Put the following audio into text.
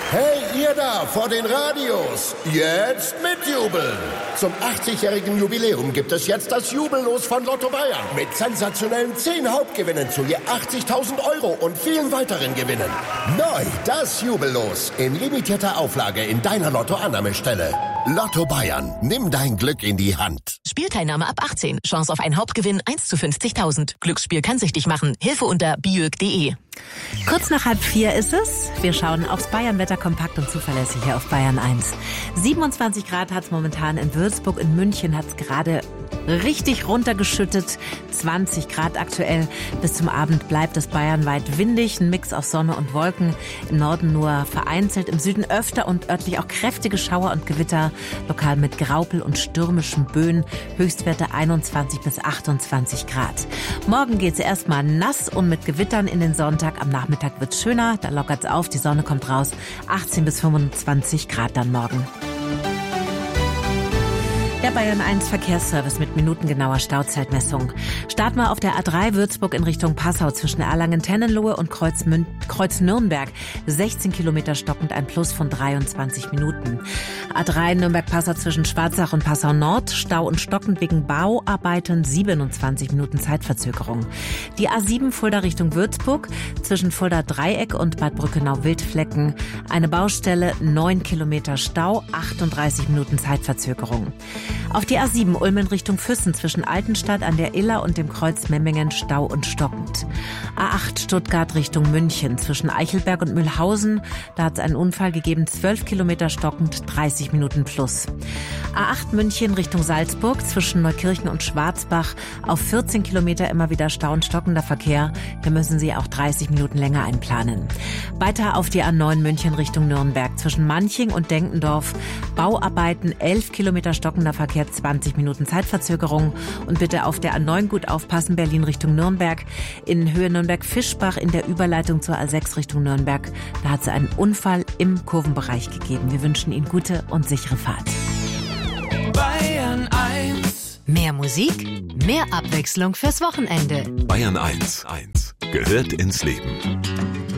Hey, ihr da vor den Radios, jetzt mitjubeln. Zum 80-jährigen Jubiläum gibt es jetzt das Jubellos von Lotto Bayern. Mit sensationellen 10 Hauptgewinnen zu je 80.000 Euro und vielen weiteren Gewinnen. Neu, das Jubellos. In limitierter Auflage in deiner Lotto-Annahmestelle. Lotto Bayern, nimm dein Glück in die Hand. Spielteilnahme ab 18. Chance auf einen Hauptgewinn 1 zu 50.000. Glücksspiel kann süchtig machen. Hilfe unter biög.de. Kurz nach 3:30 ist es. Wir schauen aufs Bayern-Wetter kompakt und zuverlässig hier auf Bayern 1. 27 Grad hat es momentan in Würzburg. In München hat es gerade richtig runtergeschüttet. 20 Grad aktuell. Bis zum Abend bleibt es bayernweit windig. Ein Mix aus Sonne und Wolken. Im Norden nur vereinzelt. Im Süden öfter und örtlich auch kräftige Schauer und Gewitter. Lokal mit Graupel und stürmischen Böen. Höchstwerte 21 bis 28 Grad. Morgen geht es erstmal nass und mit Gewittern in den Sonntag. Am Nachmittag wird's schöner. Da lockert's auf. Die Sonne kommt raus. 18 bis 25 Grad dann morgen. Der Bayern 1 Verkehrsservice mit minutengenauer Stauzeitmessung. Starten wir auf der A3 Würzburg in Richtung Passau zwischen Erlangen-Tennenlohe und Kreuz Nürnberg. 16 Kilometer stockend, ein Plus von 23 Minuten. A3 Nürnberg-Passau zwischen Schwarzach und Passau Nord. Stau und stockend wegen Bauarbeiten, 27 Minuten Zeitverzögerung. Die A7 Fulda Richtung Würzburg zwischen Fulda Dreieck und Bad Brückenau-Wildflecken. Eine Baustelle, 9 Kilometer Stau, 38 Minuten Zeitverzögerung. Auf die A7 Ulm in Richtung Füssen zwischen Altenstadt an der Iller und dem Kreuz Memmingen Stau und stockend. A8 Stuttgart Richtung München zwischen Eichelberg und Mühlhausen. Da hat es einen Unfall gegeben, 12 Kilometer stockend, 30 Minuten plus. A8 München Richtung Salzburg zwischen Neukirchen und Schwarzbach. Auf 14 Kilometer immer wieder Stau und stockender Verkehr. Hier müssen Sie auch 30 Minuten länger einplanen. Weiter auf die A9 München Richtung Nürnberg zwischen Manching und Denkendorf. Bauarbeiten, 11 Kilometer stockender Verkehr, 20 Minuten Zeitverzögerung. Und bitte auf der A9 gut aufpassen, Berlin Richtung Nürnberg. In Höhe Nürnberg-Fischbach in der Überleitung zur A6 Richtung Nürnberg. Da hat es einen Unfall im Kurvenbereich gegeben. Wir wünschen Ihnen gute und sichere Fahrt. Bayern 1. Mehr Musik, mehr Abwechslung fürs Wochenende. Bayern 1 gehört ins Leben.